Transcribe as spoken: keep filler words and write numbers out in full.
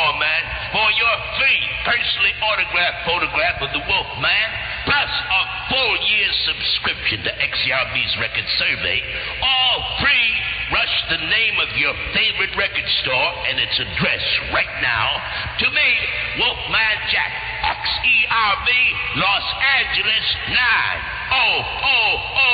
man, for your free, personally autographed photograph of the Wolfman, plus a full year's subscription to X C R B's Record Survey, all free. Rush the name of your favorite record store and its address right now to me, Wolfman Jack, X E R B, Los Angeles nine oh oh oh.